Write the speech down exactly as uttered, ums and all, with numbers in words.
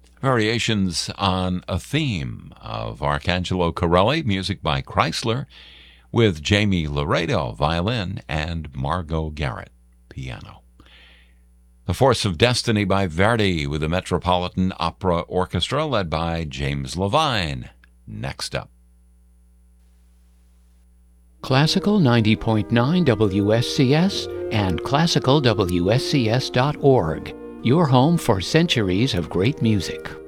Variations on a Theme of Arcangelo Corelli, music by Chrysler, with Jamie Laredo, violin, and Margot Garrett, piano. The Force of Destiny by Verdi, with the Metropolitan Opera Orchestra, led by James Levine, next up. Classical ninety point nine W S C S and classical W S C S dot org, your home for centuries of great music.